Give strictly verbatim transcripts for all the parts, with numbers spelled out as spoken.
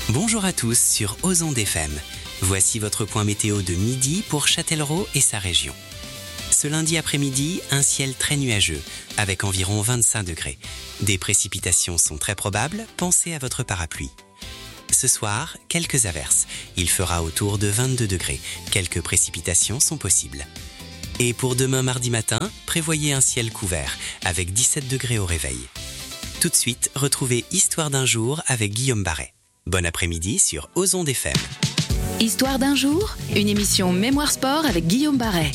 Bonjour à tous sur Ozon F M. Voici votre point météo de midi pour Châtellerault et sa région. Ce lundi après-midi, un ciel très nuageux, avec environ vingt-cinq degrés. Des précipitations sont très probables, pensez à votre parapluie. Ce soir, quelques averses. Il fera autour de vingt-deux degrés. Quelques précipitations sont possibles. Et pour demain mardi matin, prévoyez un ciel couvert, avec dix-sept degrés au réveil. Tout de suite, retrouvez Histoire d'un jour avec Guillaume Barret. Bon après-midi sur Ozon F M. Histoire d'un jour, une émission Mémoire Sport avec Guillaume Barret.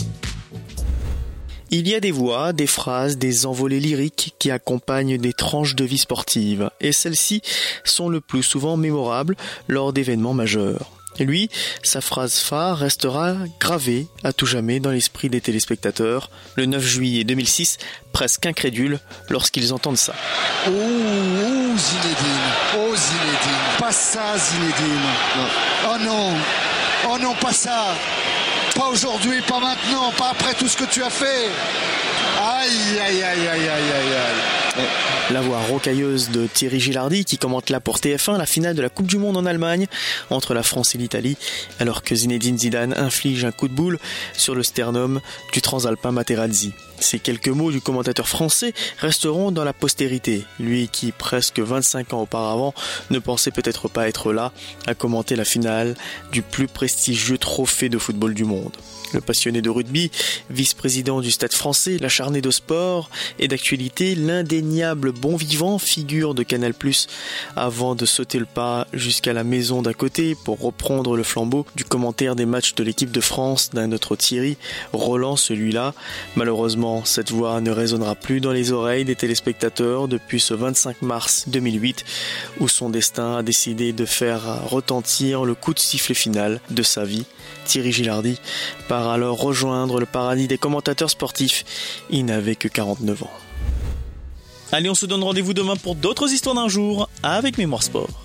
Il y a des voix, des phrases, des envolées lyriques qui accompagnent des tranches de vie sportive, et celles-ci sont le plus souvent mémorables lors d'événements majeurs. Et lui, sa phrase phare restera gravée à tout jamais dans l'esprit des téléspectateurs le neuf juillet deux mille six, presque incrédules lorsqu'ils entendent ça. Oh, oh Zinedine, oh Zinedine, pas ça Zinedine. Non. Oh non, oh non, pas ça. Pas aujourd'hui, pas maintenant, pas après tout ce que tu as fait. Aïe, aïe, aïe, aïe, aïe, aïe, aïe. La voix rocailleuse de Thierry Gilardi qui commente là pour T F un la finale de la Coupe du Monde en Allemagne entre la France et l'Italie, alors que Zinedine Zidane inflige un coup de boule sur le sternum du transalpin Materazzi. Ces quelques mots du commentateur français resteront dans la postérité, lui qui, presque vingt-cinq ans auparavant, ne pensait peut-être pas être là à commenter la finale du plus prestigieux trophée de football du monde. Le passionné de rugby, vice-président du Stade français, l'acharné de sport et d'actualité, l'indéniable bon vivant, figure de Canal plus, avant de sauter le pas jusqu'à la maison d'à côté pour reprendre le flambeau du commentaire des matchs de l'équipe de France d'un autre Thierry, Roland celui-là. Malheureusement, cette voix ne résonnera plus dans les oreilles des téléspectateurs depuis ce vingt-cinq mars deux mille huit, où son destin a décidé de faire retentir le coup de sifflet final de sa vie. Thierry Gilardi part alors rejoindre le paradis des commentateurs sportifs. Il n'avait que quarante-neuf ans. Allez, on se donne rendez-vous demain pour d'autres histoires d'un jour avec Mémoire Sport.